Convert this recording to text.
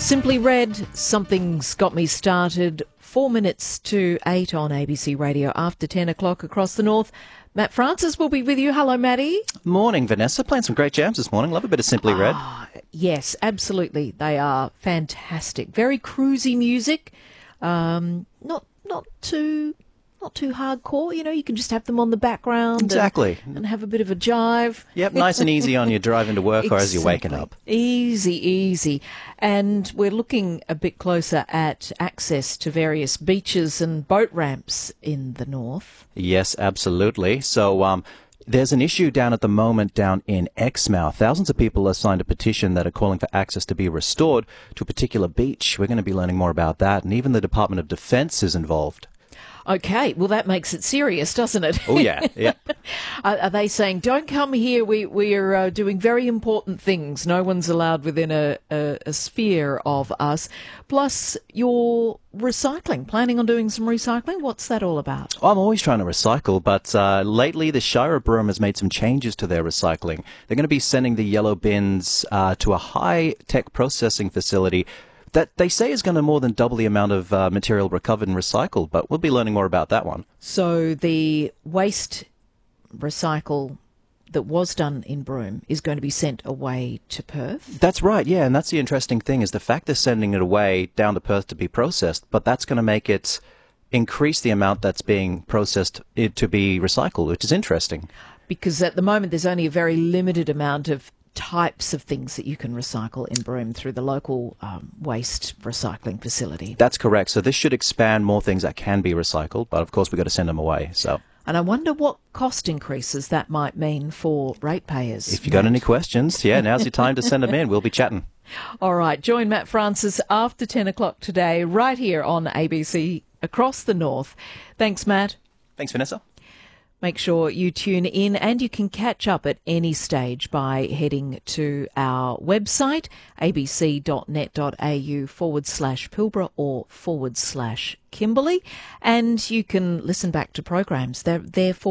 Simply Red, Something's Got Me Started, 4 minutes to 8 on ABC Radio after 10 o'clock across the north. Matt Francis will be with you. Hello, Matty. Morning, Vanessa. Playing some great jams this morning. Love a bit of Simply Red. Yes, absolutely. They are fantastic. Very cruisy music. Not too hardcore. You know, you can just have them on the background. Exactly. And have a bit of a jive. Yep, nice and easy on your drive into work or as you're waking up. Easy. And we're looking a bit closer at access to various beaches and boat ramps in the north. Yes, absolutely. So there's an issue down at the moment down in Exmouth. Thousands of people have signed a petition that are calling for access to be restored to a particular beach. We're going to be learning more about that. And even the Department of Defence is involved. Okay, well, that makes it serious, doesn't it? Oh, yeah. Are they saying, don't come here, we are doing very important things. No one's allowed within a sphere of us. Plus, you're recycling, planning on doing some recycling? What's that all about? I'm always trying to recycle, but lately the Shire of Broome has made some changes to their recycling. They're going to be sending the yellow bins to a high-tech processing facility that they say is going to more than double the amount of material recovered and recycled, but we'll be learning more about that one. So the waste recycle that was done in Broome is going to be sent away to Perth? That's right, yeah, and that's the interesting thing is the fact they're sending it away down to Perth to be processed, but that's going to make it increase the amount that's being processed to be recycled, which is interesting. Because at the moment there's only a very limited amount of types of things that you can recycle in Broome through the local waste recycling facility. That's correct. So this should expand more things that can be recycled, but of course we've got to send them away. And I wonder what cost increases that might mean for ratepayers. If you've got any questions, now's your time to send them in. We'll be chatting. All right, join Matt Francis after 10 o'clock today, right here on ABC across the north. Thanks, Matt. Thanks, Vanessa. Make sure you tune in, and you can catch up at any stage by heading to our website, abc.net.au/Pilbara or /Kimberley, and you can listen back to programs. They're there for